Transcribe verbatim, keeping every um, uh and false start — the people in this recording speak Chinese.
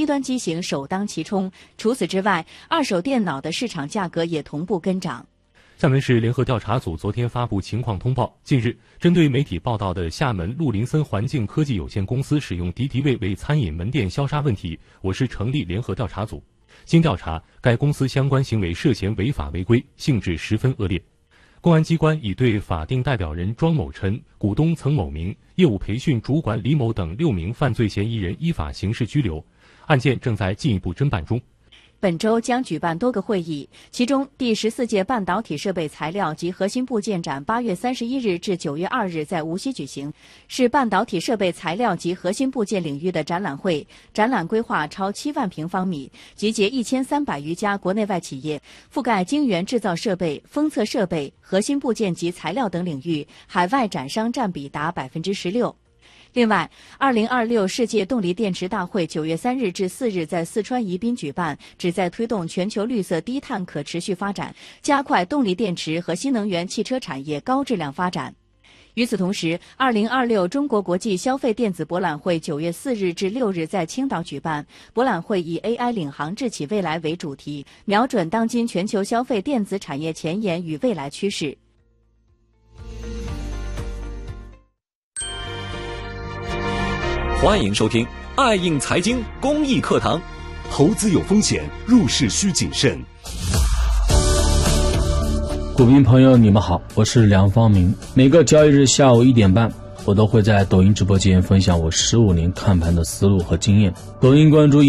端机型首当其冲。除此之外，二手电脑的市场价格也同步跟涨。 厦门市联合调查组昨天发布情况通报，近日，针对媒体报道的厦门陆林森环境科技有限公司使用敌敌畏为餐饮门店消杀问题，我市成立联合调查组。经调查，该公司相关行为涉嫌违法违规，性质十分恶劣。公安机关已对法定代表人庄某晨、股东曾某明、业务培训主管李某等六名犯罪嫌疑人依法刑事拘留，案件正在进一步侦办中。 本周将举办多个会议，其中第十四届半导体设备材料及核心部件展八月三十一日至九月二日在无锡举行，是半导体设备材料及核心部件领域的展览会。展览规划超七万平方米，集结一千三百余家国内外企业，覆盖晶圆制造设备、封测设备、核心部件及材料等领域，海外展商占比达百分之十六。另外，二零二六世界动力电池大会九月三日至四日在四川宜宾举办，旨在推动全球绿色低碳可持续发展，加快动力电池和新能源汽车产业高质量发展。与此同时，二零二六中国国际消费电子博览会九月四日至六日在青岛举办，博览会以 A I 领航智启未来为主题，瞄准当今全球消费电子产业前沿与未来趋势。 欢迎收听爱应财经公益课堂。 投资有风险，入市需谨慎。 股民朋友你们好，我是梁方明。每个交易日下午一点半，我都会在抖音直播间分享我十五年看盘的思路和经验。抖音关注